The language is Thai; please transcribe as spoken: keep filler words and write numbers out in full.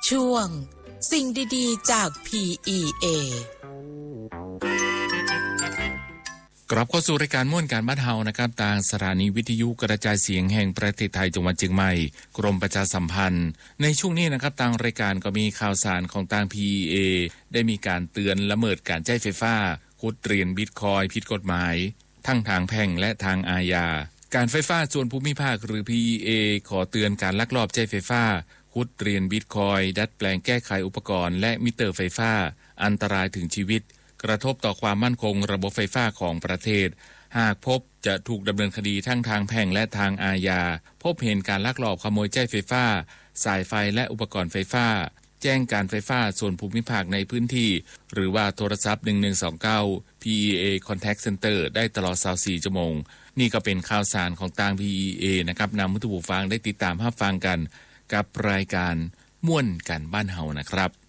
ช่วงสิ่งดีๆจาก พี อี เอกลับเข้าสู่รายการม่วนการบ้านเฮานะครับทางสถานีวิทยุกระจายเสียงแห่งประเทศไทยจังหวัดเชียงใหม่กรมประชาสัมพันธ์ในช่วงนี้นะครับทางรายการก็มีข่าวสารของทาง พี อี เอ ได้มีการเตือนละเมิดการใช้ไฟฟ้าขุดเหรียญบิตคอยน์ผิดกฎหมายทั้งทางแพ่งและทางอาญาการไฟฟ้าส่วนภูมิภาคหรือ พี อี เอ ขอเตือนการลักลอบใช้ไฟฟ้าขุดเหรียญบิตคอยน์ดัดแปลงแก้ไขอุปกรณ์และมิเตอร์ไฟฟ้าอันตรายถึงชีวิตกระทบต่อความมั่นคงระบบไฟฟ้าของประเทศหากพบจะถูกดำเนินคดีทั้งทางแพ่งและทางอาญาพบเห็นการลักลอบขโมยใช้ไฟฟ้าสายไฟและอุปกรณ์ไฟฟ้าแจ้งการไฟฟ้าส่วนภูมิภาคในพื้นที่หรือว่าโทรศัพท์หนึ่งหนึ่งสองเก้า พี อี เอ Contact Center ได้ตลอดยี่สิบสี่ชั่วโมงนี่ก็เป็นข่าวสารของทาง พี อี เอ นะครับนำผู้ผู้ฟังได้ติดตามรับฟังกันกับรายการม่วนกันบ้านเฮานะครับ